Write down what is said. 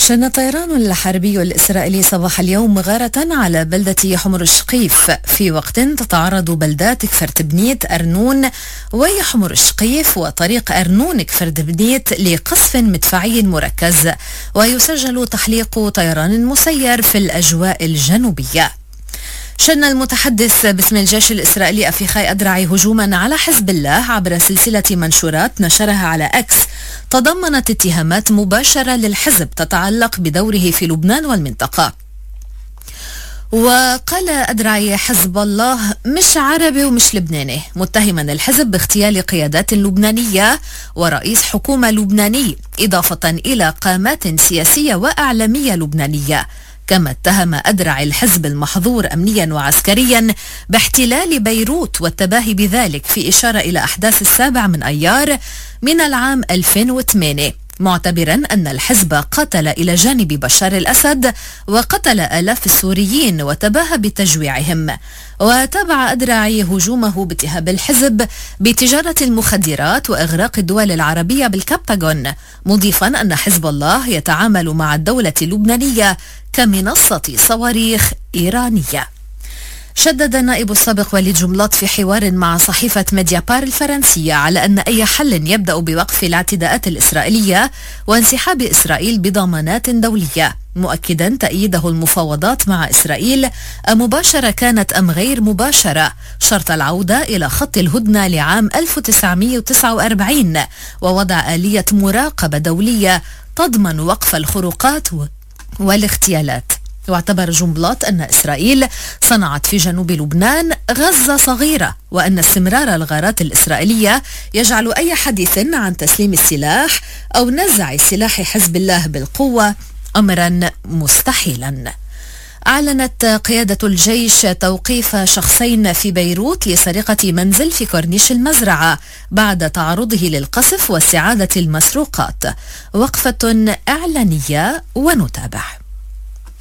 شن الطيران الحربي الإسرائيلي صباح اليوم غارة على بلدة حمر الشقيف في وقت تتعرض بلدات كفرت بنيت أرنون ويحمر الشقيف وطريق أرنون كفرت بنيت لقصف مدفعي مركز، ويسجل تحليق طيران مسير في الأجواء الجنوبية. شن المتحدث باسم الجيش الإسرائيلي أفيخاي أدرعي هجوما على حزب الله عبر سلسلة منشورات نشرها على أكس تضمنت اتهامات مباشرة للحزب تتعلق بدوره في لبنان والمنطقة. وقال أدرعي حزب الله مش عربي ومش لبناني، متهما الحزب باغتيال قيادات لبنانية ورئيس حكومة لبناني، إضافة إلى قامات سياسية وإعلامية لبنانية. كما اتهم أدرعي الحزب المحظور أمنيا وعسكريا باحتلال بيروت والتباهي بذلك، في إشارة إلى أحداث 7 أيار من العام 2008، معتبرا أن الحزب قاتل إلى جانب بشار الأسد وقتل آلاف السوريين وتباهى بتجويعهم. وتابع أدرعي هجومه باتهام الحزب بتجارة المخدرات وإغراق الدول العربية بالكبتاغون، مضيفا أن حزب الله يتعامل مع الدولة اللبنانية كمنصة صواريخ إيرانية. شدد النائب السابق وليد جملات في حوار مع صحيفة ميديابار الفرنسية على أن أي حل يبدأ بوقف الاعتداءات الإسرائيلية وانسحاب إسرائيل بضمانات دولية، مؤكدا تأييده المفاوضات مع إسرائيل مباشرة كانت أم غير مباشرة شرط العودة إلى خط الهدنة لعام 1949 ووضع آلية مراقبة دولية تضمن وقف الخروقات والاغتيالات. واعتبر جملات أن إسرائيل صنعت في جنوب لبنان غزة صغيرة، وأن استمرار الغارات الإسرائيلية يجعل أي حديث عن تسليم السلاح أو نزع سلاح حزب الله بالقوة أمرا مستحيلا. أعلنت قيادة الجيش توقيف شخصين في بيروت لسرقة منزل في كورنيش المزرعة بعد تعرضه للقصف واستعادة المسروقات. وقفة إعلانية ونتابع.